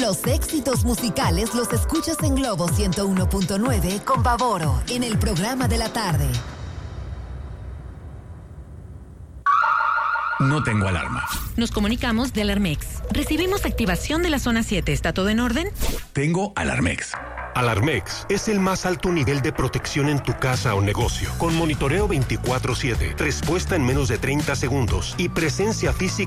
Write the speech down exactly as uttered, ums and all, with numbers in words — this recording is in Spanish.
Los éxitos musicales los escuchas en Globo ciento uno punto nueve con Pavoro en el programa de la tarde. No tengo alarma. Nos comunicamos de Alarmex. Recibimos activación de la zona siete. ¿Está todo en orden? Tengo Alarmex. Alarmex es el más alto nivel de protección en tu casa o negocio, con monitoreo veinticuatro siete, respuesta en menos de treinta segundos y presencia física